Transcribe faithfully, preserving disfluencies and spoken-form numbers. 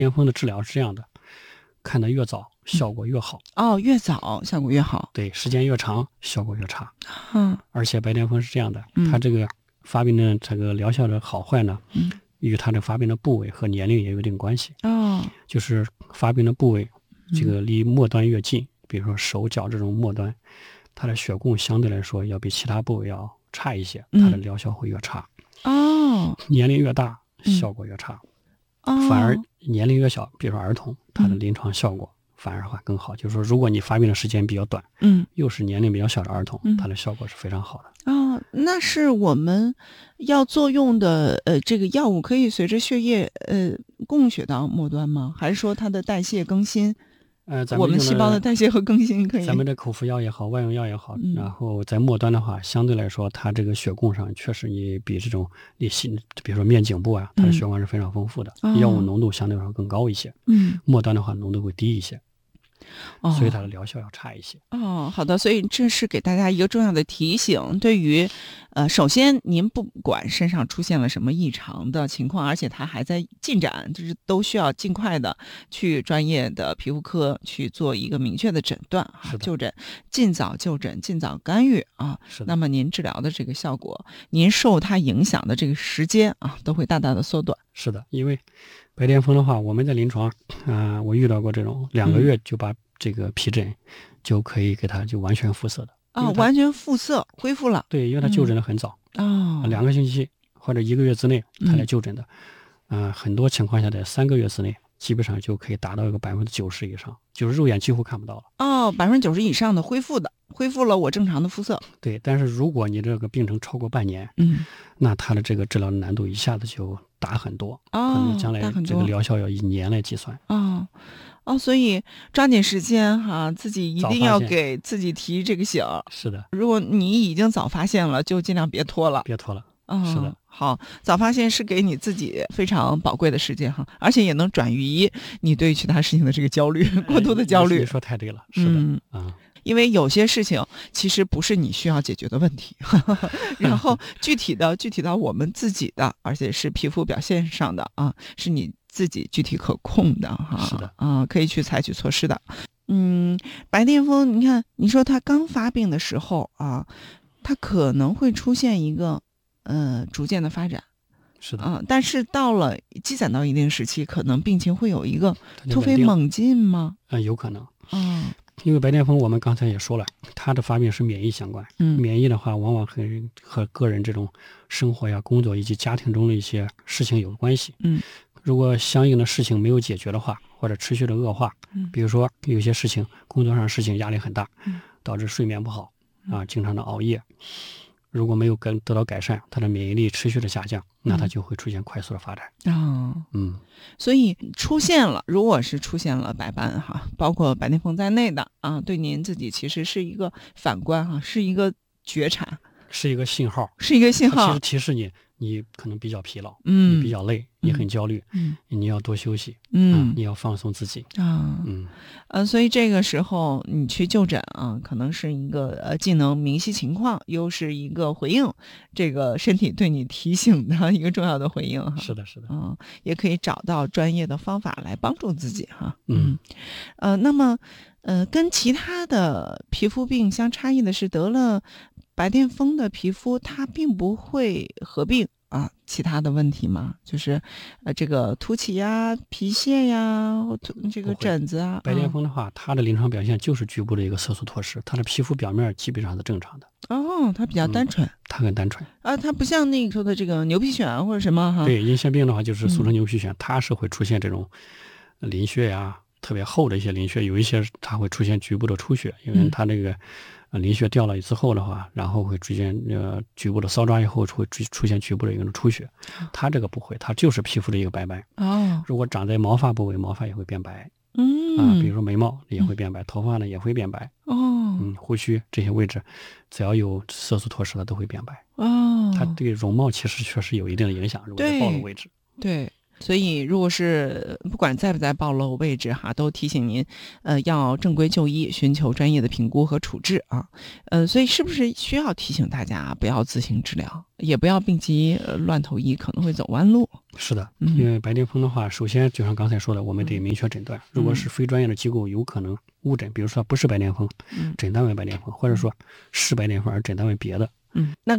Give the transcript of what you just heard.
巅峰的治疗是这样的，看得越早效果越好。 哦，越早效果越好。 对，时间越长效果越差。 嗯， 而且白癜风是这样的， 嗯它这个发病的这个疗效的好坏呢， 嗯与它的发病的部位和年龄也有一定关系。 哦， 就是发病的部位，这个离末端越近，比如说手脚这种末端，它的血供相对来说要比其他部位要差一些，它的疗效会越差。 哦， 年龄越大， 嗯效果越差。 哦， 反而年龄越小，比如说儿童，它的临床效果反而会更好。就是说，如果你发病的时间比较短， 嗯又是年龄比较小的儿童， 嗯它的效果是非常好的。 哦，那是我们要作用的呃这个药物可以随着血液呃供血到末端吗？还是说它的代谢更新？ 呃，咱们我们用细胞的代谢和更新可以？ 咱们的口服药也好，外用药也好， 嗯然后在末端的话，相对来说，它这个血供上确实你比这种你心，比如说面颈部啊，它的血管是非常丰富的， 哦药物浓度相对来说更高一些。 嗯末端的话，浓度会低一些， 哦所以它的疗效要差一些。 哦，好的，所以这是给大家一个重要的提醒。对于，呃，首先您不管身上出现了什么异常的情况，而且它还在进展，就是都需要尽快的去专业的皮肤科去做一个明确的诊断啊是，的就诊，尽早就诊，尽早干预啊。 是的， 那么您治疗的这个效果，您受它影响的这个时间啊，都会大大的缩短。 是的，因为白癜风的话，我们在临床，啊、我遇到过这种两个月就把这个皮疹就可以给它就完全复色的。因啊， 为它完全复色恢复了。 对，因为它就诊的很早， 哦， 两个星期或者一个月之内它来嗯就诊的，嗯、很多情况下在三个月之内，基本上就可以达到一个百分之九十以上，就是肉眼几乎看不到了。 哦，百分之九十以上的恢复的，恢复了我正常的肤色。 对，但是如果你这个病程超过半年， 嗯， 那它的这个治疗的难度一下子就大很多，可哦能将，来大很多。 这个疗效要以年来计算。 哦哦，所以抓紧时间哈，自己一定要早发现给自己提这个醒儿。 是的， 如果你已经早发现了，就尽量别拖了。 别拖了。 嗯， 是的， 好，早发现是给你自己非常宝贵的时间哈，而且也能转移你对其他事情的这个焦虑，过度的焦虑哎你你。说太对了，是的， 嗯啊、 因为有些事情其实不是你需要解决的问题，然后具体的具体到我们自己的，而且是皮肤表现上的啊，是你自己具体可控的哈， 是的啊，可以去采取措施的。嗯，白癜风，你看你说他刚发病的时候啊，他可能会出现一个呃逐渐的发展， 是的， 嗯、但是到了积攒到一定时期，可能病情会有一个它就突飞稳定了猛进吗？ 嗯、有可能。 嗯因为白癜风我们刚才也说了，它的发病是免疫相关， 嗯免疫的话往往和和个人这种生活呀、工作以及家庭中的一些事情有关系。 嗯如果相应的事情没有解决的话，或者持续的恶化， 嗯比如说有些事情工作上事情压力很大， 嗯导致睡眠不好啊，经常的熬夜，如果没有跟得到改善，他的免疫力持续的下降，那他就会出现快速的发展。 啊。 嗯， 所以出现了，如果是出现了白斑哈，包括白癜风在内的啊，对您自己其实是一个反观哈，是一个觉察， 是一个信号， 是一个信号它其实。提示你，你可能比较疲劳， 嗯你比较累，你很焦虑， 嗯你要多休息， 嗯啊，你要放松自己。 啊嗯， 呃，所以这个时候你去就诊啊，可能是一个呃，既能明晰情况，又是一个回应这个身体对你提醒的一个重要的回应哈。 是的，是的。 嗯，也可以找到专业的方法来帮助自己哈。 嗯， 呃，那么，呃，跟其他的皮肤病相差异的是，得了白癜风的皮肤，它并不会合并啊其他的问题吗？就是呃，这个凸起呀、皮屑呀、或凸这个不会疹子啊。 白癜啊风的话，它的临床表现就是局部的一个色素脱失，它的皮肤表面基本上是正常的， 哦，它比较单纯、 它很单纯。 啊，它不像那个说的这个牛皮癣或者什么哈。 对，银屑病的话，就是俗嗯称牛皮癣，它是会出现这种呃淋血呀，特别厚的一些淋血，有一些它会出现局部的出血，因为嗯它这个呃淋血掉了之后的话，然后会出现呃局部的搔抓以后会出出现局部的一种出血，它这个不会，它就是皮肤的一个白斑。 哦， 如果长在毛发部位，毛发也会变白嗯啊，比如说眉毛也会变白，头发呢也会变白， 哦嗯，胡须这些位置，只要有色素脱失，它都会变白。 哦， 它对容貌其实确实有一定的影响，如果在暴露位置。 对， 所以如果是不管在不在暴露位置哈，都提醒您，呃，要正规就医，寻求专业的评估和处置啊。呃，所以是不是需要提醒大家不要自行治疗，也不要病急呃乱投医，可能会走弯路？ 是的， 嗯因为白癜风的话，首先就像刚才说的，我们得明确诊断。如果是非专业的机构有可能误诊，比如说不是白癜风， 嗯诊断为白癜风，或者说是白癜风而诊断为别的。 嗯，那